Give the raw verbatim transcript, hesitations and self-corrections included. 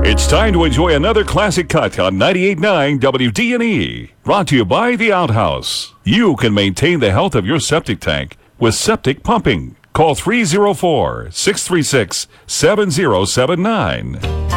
It's time to enjoy another classic cut on ninety-eight point nine W D N E. Brought to you by The Outhouse. You can maintain the health of your septic tank with septic pumping. Call three oh four, six three six, seven oh seven nine.